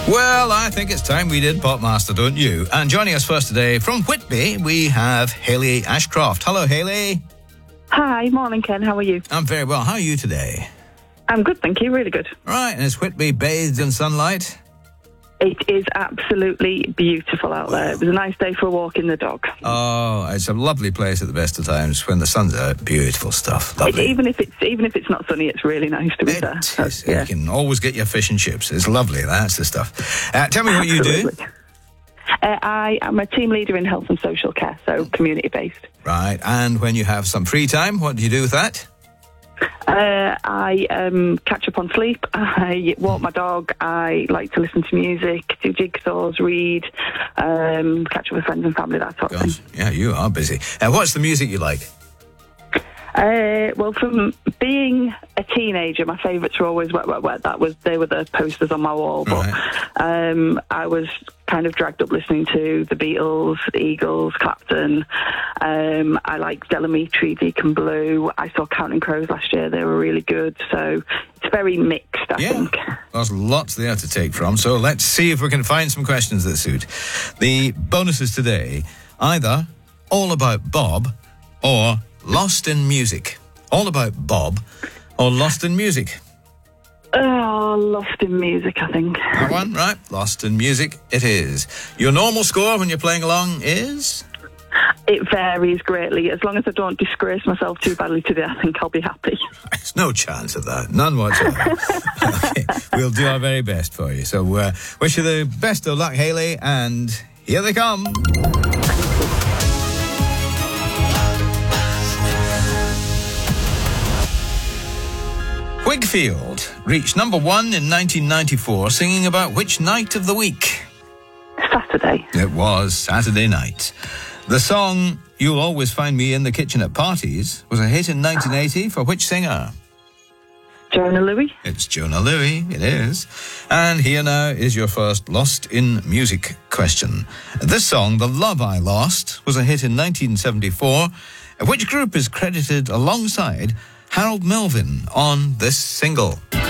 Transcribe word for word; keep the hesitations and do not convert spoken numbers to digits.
Well, I think it's time we did Popmaster, don't you? And joining us first today from Whitby, we have Hayley Ashcroft. Hello, Hayley. Hi, morning, Ken. How are you? I'm very well. How are you today? I'm good, thank you. Really good. Right, and is Whitby bathed in sunlight? It is absolutely beautiful out there. It was a nice day for a walk in the dog. Oh, it's a lovely place at the best of times when the sun's out. Beautiful stuff. Lovely. It, even if it's even if it's not sunny, it's really nice to be It there. is. Yeah. You can always get your fish and chips. It's lovely. That's the stuff. Uh, tell me what you do. Absolutely. Uh, I am a team leader in health and social care, so community-based. Right, and when you have some free time, what do you do with that? Uh, I um, catch up on sleep. I walk my dog. I like to listen to music, do jigsaws, read, um, catch up with friends and family, that sort of Gosh, thing. yeah, you are busy. Uh, what's the music you like? Uh, well, from being a teenager, my favourites were always Wet, Wet, Wet. That was they were the posters on my wall. But Right. um, I was kind of dragged up listening to the Beatles, the Eagles, Clapton. Um, I like Del Amitri, Deacon Blue. I saw Counting Crows last year. They were really good. So it's very mixed, I Yeah, think. there's lots there to take from. So let's see if we can find some questions that suit. The bonuses today, either All About Bob or Lost in Music. All About Bob or Lost in Music. Oh, Lost in Music, I think. That one, right? Lost in Music it is. Your normal score when you're playing along is? It varies greatly. As long as I don't disgrace myself too badly today, I think I'll be happy. There's no chance of that. None whatsoever. Okay, we'll do our very best for you. So uh, wish you the best of luck, Hayley, and here they come. Whigfield reached number one in nineteen ninety-four, singing about which night of the week? Saturday. It was Saturday night. The song You'll Always Find Me in the Kitchen at Parties was a hit in nineteen eighty for which singer? Jonah Louie. It's Jonah Louie, it is. And here now is your first Lost in Music question. This song, The Love I Lost, was a hit in nineteen seventy-four. Which group is credited alongside Harold Melvin on this single?